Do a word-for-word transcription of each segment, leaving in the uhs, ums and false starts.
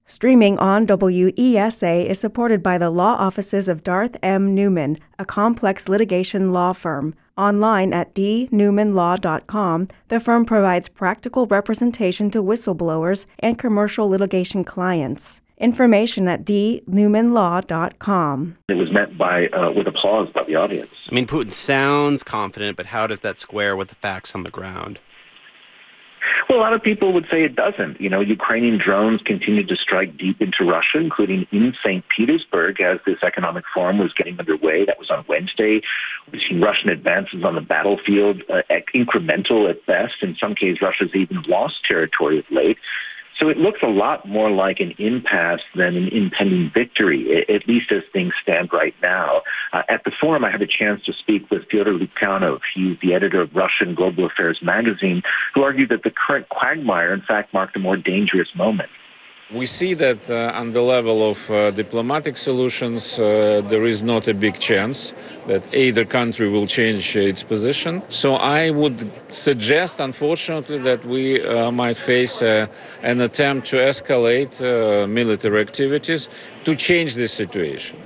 Streaming on W E S A is supported by the law offices of Darth M. Newman, a complex litigation law firm. Online at d newman law dot com, the firm provides practical representation to whistleblowers and commercial litigation clients. Information at d newman law dot com. It was met by uh, with applause by the audience. I mean, Putin sounds confident, but how does that square with the facts on the ground? Well, a lot of people would say it doesn't. You know, Ukrainian drones continued to strike deep into Russia, including in Saint Petersburg, as this economic forum was getting underway. That was on Wednesday. We've seen Russian advances on the battlefield, uh, incremental at best. In some cases, Russia's even lost territory of late. So it looks a lot more like an impasse than an impending victory, at least as things stand right now. Uh, at the forum, I had a chance to speak with Fyodor Lukyanov. He's the editor of Russian Global Affairs magazine, who argued that the current quagmire, in fact, marked a more dangerous moment. We see that uh, on the level of uh, diplomatic solutions, uh, there is not a big chance that either country will change its position. So I would suggest, unfortunately, that we uh, might face uh, an attempt to escalate uh, military activities to change this situation.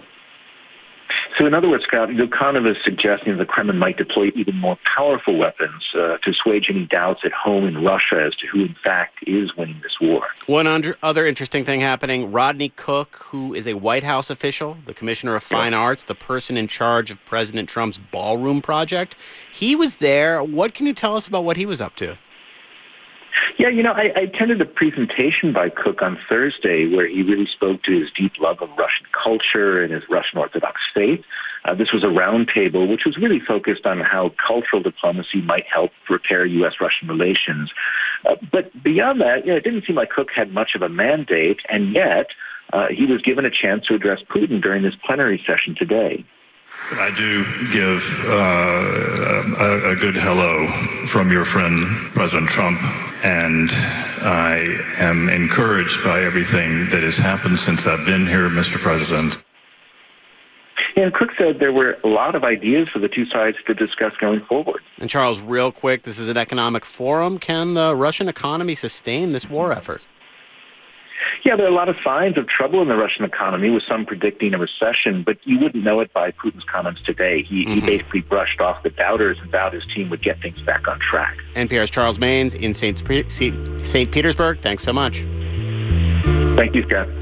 So in other words, Scott, Lukyanov is suggesting the Kremlin might deploy even more powerful weapons uh, to assuage any doubts at home in Russia as to who, in fact, is winning this war. One under, other interesting thing happening, Rodney Cook, who is a White House official, the Commissioner of Fine yeah. Arts, the person in charge of President Trump's ballroom project, he was there. What can you tell us about what he was up to? Yeah, you know, I, I attended a presentation by Cook on Thursday where he really spoke to his deep love of Russian culture and his Russian Orthodox faith. Uh, this was a roundtable which was really focused on how cultural diplomacy might help repair U S Russian relations. Uh, but beyond that, you know, it didn't seem like Cook had much of a mandate, and yet uh, he was given a chance to address Putin during this plenary session today. I do give uh, a, a good hello from your friend, President Trump, and I am encouraged by everything that has happened since I've been here, Mister President. And Cook said there were a lot of ideas for the two sides to discuss going forward. And Charles, real quick, this is an economic forum. Can the Russian economy sustain this war effort? Yeah, there are a lot of signs of trouble in the Russian economy, with some predicting a recession, but you wouldn't know it by Putin's comments today. He, mm-hmm. he basically brushed off the doubters and vowed his team would get things back on track. N P R's Charles Maynes in Saint Petersburg. Thanks so much. Thank you, Scott.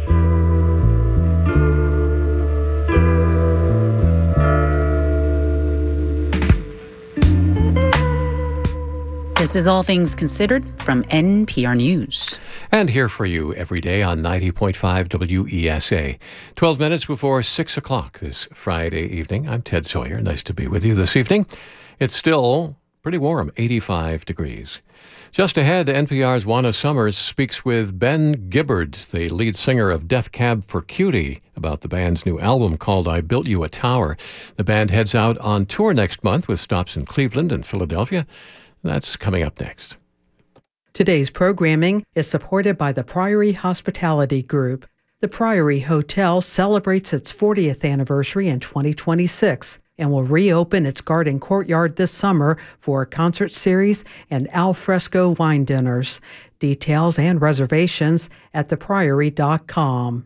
This is All Things Considered from N P R News. And here for you every day on ninety point five W E S A. twelve minutes before six o'clock this Friday evening. I'm Ted Sawyer. Nice to be with you this evening. It's still pretty warm, eighty-five degrees. Just ahead, N P R's Juana Summers speaks with Ben Gibbard, the lead singer of Death Cab for Cutie, about the band's new album called I Built You a Tower. The band heads out on tour next month with stops in Cleveland and Philadelphia. That's coming up next. Today's programming is supported by the Priory Hospitality Group. The Priory Hotel celebrates its fortieth anniversary in twenty twenty-six and will reopen its garden courtyard this summer for a concert series and al fresco wine dinners. Details and reservations at the priory dot com.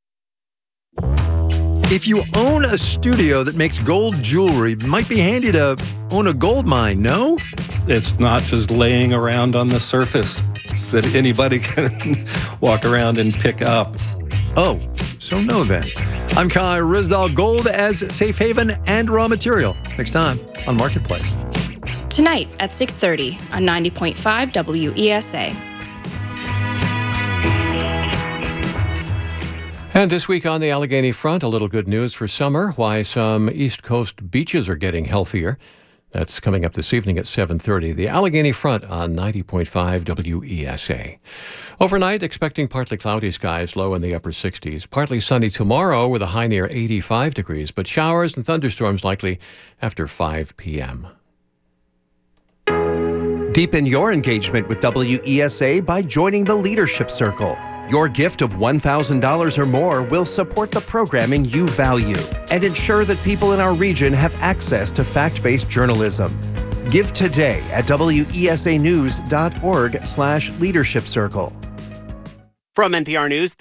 If you own a studio that makes gold jewelry, it might be handy to own a gold mine, no? It's not just laying around on the surface that anybody can walk around and pick up. Oh, so no then. I'm Kai Rizdal. Gold as safe haven and raw material. Next time on Marketplace. Tonight at six thirty on ninety point five W E S A. And this week on the Allegheny Front, a little good news for summer, why some East Coast beaches are getting healthier. That's coming up this evening at seven thirty. The Allegheny Front on ninety point five W E S A. Overnight, expecting partly cloudy skies, low in the upper sixties. Partly sunny tomorrow with a high near eighty-five degrees, but showers and thunderstorms likely after five p.m. Deepen your engagement with W E S A by joining the Leadership Circle. Your gift of one thousand dollars or more will support the programming you value and ensure that people in our region have access to fact-based journalism. Give today at W E S A news dot org slash leadership circle. From N P R News.